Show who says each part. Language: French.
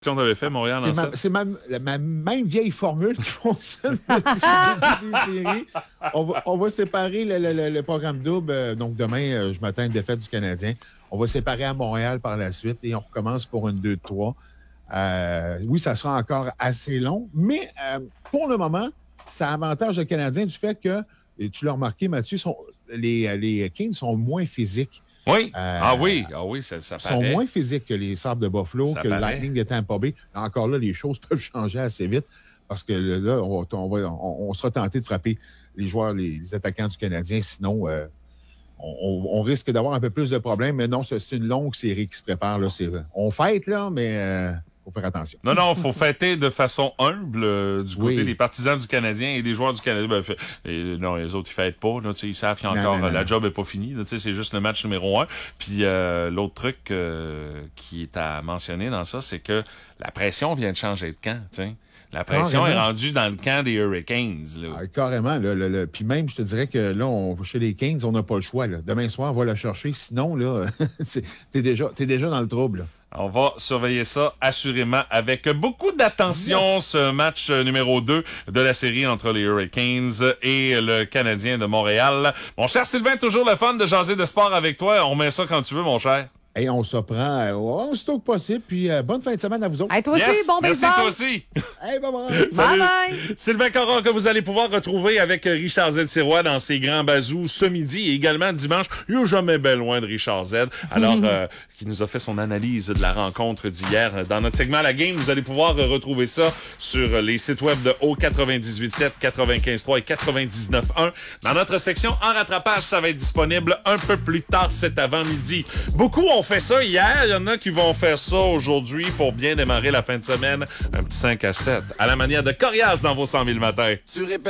Speaker 1: on avait fait Montréal en 7.
Speaker 2: C'est ma même vieille formule qui fonctionne depuis le début des séries. On va séparer le programme double. Donc, demain, je m'attends à une défaite du Canadien. On va séparer à Montréal par la suite et on recommence pour une 2-3. Oui, ça sera encore assez long, mais pour le moment, ça avantage le Canadien du fait que, et tu l'as remarqué, Mathieu, les Kings sont moins physiques.
Speaker 1: Oui. Oui, ça paraît.
Speaker 2: Sont moins physiques que les Sabres de Buffalo,
Speaker 1: ça
Speaker 2: que
Speaker 1: paraît.
Speaker 2: le Lightning de Tampa Bay. Encore là, les choses peuvent changer assez vite parce que là, on sera tenté de frapper les attaquants du Canadien. Sinon, on risque d'avoir un peu plus de problèmes. Mais non, c'est une longue série qui se prépare. Là. On fête, là, mais faut faire attention.
Speaker 1: Non, faut fêter de façon humble du côté des partisans du Canadien et des joueurs du Canadien. Non, les autres, ils fêtent pas. Là, ils savent qu'il y a encore la job est pas finie. Là, c'est juste le match numéro 1. Puis l'autre truc qui est à mentionner dans ça, c'est que la pression vient de changer de camp. T'sais. La pression est rendue dans le camp des Hurricanes. Là.
Speaker 2: Carrément. Puis même, je te dirais que là, chez les Kings, on n'a pas le choix. Là. Demain soir, on va la chercher. Sinon, là, t'es déjà dans le trouble. Là.
Speaker 1: On va surveiller ça assurément avec beaucoup d'attention, ce match numéro 2 de la série entre les Hurricanes et le Canadien de Montréal. Mon cher Sylvain, toujours le fun de jaser de sport avec toi. On remet ça quand tu veux, mon cher.
Speaker 2: Et on se prend aussitôt que possible. Puis bonne fin de semaine à vous autres.
Speaker 3: Hey, toi aussi, bon
Speaker 1: merci,
Speaker 3: baseball.
Speaker 1: toi aussi.
Speaker 2: Hey, bye-bye.
Speaker 3: Bye-bye.
Speaker 1: Sylvain Caron, que vous allez pouvoir retrouver avec Richard Z. Sirois dans ses grands bazous ce midi et également dimanche. Il n'y a jamais bien loin de Richard Z. Alors, qui nous a fait son analyse de la rencontre d'hier. Dans notre segment La Game, vous allez pouvoir retrouver ça sur les sites web de O98.7, 95.3 et 99.1. Dans notre section En rattrapage, ça va être disponible un peu plus tard cet avant-midi. Beaucoup ont fait ça hier. Il y en a qui vont faire ça aujourd'hui pour bien démarrer la fin de semaine. Un petit 5 à 7. À la manière de Corias dans vos 100 000 matins.
Speaker 4: Tu répètes